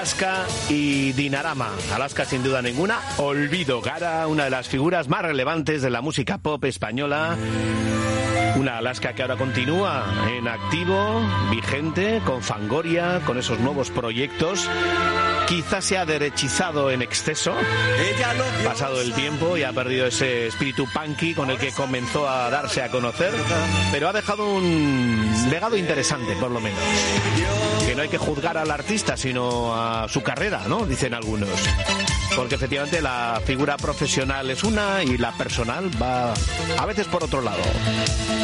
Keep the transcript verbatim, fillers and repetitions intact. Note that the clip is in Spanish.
Alaska y Dinarama. Alaska, sin duda ninguna, Olvido Gara, una de las figuras más relevantes de la música pop española. Una Alaska que ahora continúa en activo, vigente, con Fangoria, con esos nuevos proyectos. Quizás se ha derechizado en exceso, pasado el tiempo, y ha perdido ese espíritu punky con el que comenzó a darse a conocer, pero ha dejado un legado interesante, por lo menos. Que no hay que juzgar al artista, sino a su carrera, ¿no? Dicen algunos. Porque efectivamente la figura profesional es una y la personal va a veces por otro lado.